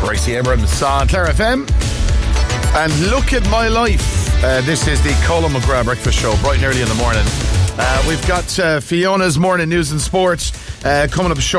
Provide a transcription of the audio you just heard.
Gracie Abrams on Clare FM. And look at my life. This is the Colin McGrath Breakfast Show, bright and early in the morning. We've got Fiona's Morning News and Sports coming up shortly.